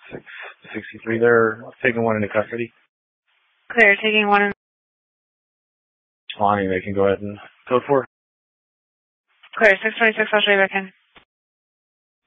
663. They're taking one into custody. Clear, taking one in. Responding, they can go ahead and code 4. Clear, 626, I'll show you back in.